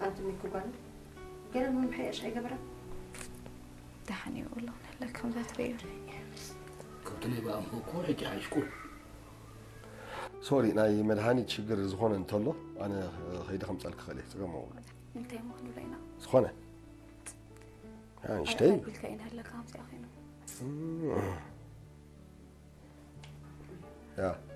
أنت ميكو قال قال من بحيش أي قبره دحني والله هلا كم ذات ريال قلت لي بقى مو حكي عايش كل سوري ناي مدهاني شجر زخون انتلو أنا هيدا خمسة لك خليه تقوم انت يا مخلو لينا زخونة يعني اشتي بالكائن هلا كم يا أخينا يا